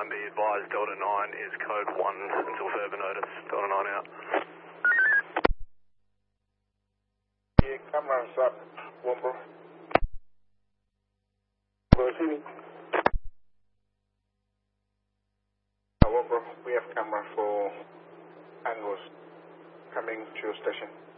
be advised Delta 9 is code 1 until further notice. Delta 9 out. Yeah, cameras up. Woomble. Proceeding. Woomble, we have camera for angles coming to your station.